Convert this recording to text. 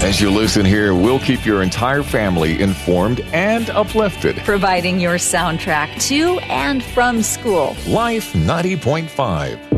As you listen here, we'll keep your entire family informed and uplifted. Providing your soundtrack to and from school. Life 90.5.